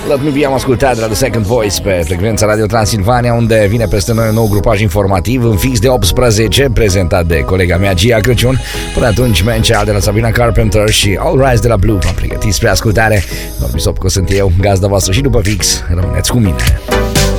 Let Me Be am ascultat de la The Second Voice pe frecvența Radio Transilvania, unde vine peste noi un nou grupaj informativ în fix de 18, prezentat de colega mea Gia Crăciun. Până atunci, Man Child de la Sabrina Carpenter și All Rise de la Blue v-am pregătit spre ascultare. Normisop, că sunt eu, gazda voastră, și după fix rămâneți cu mine.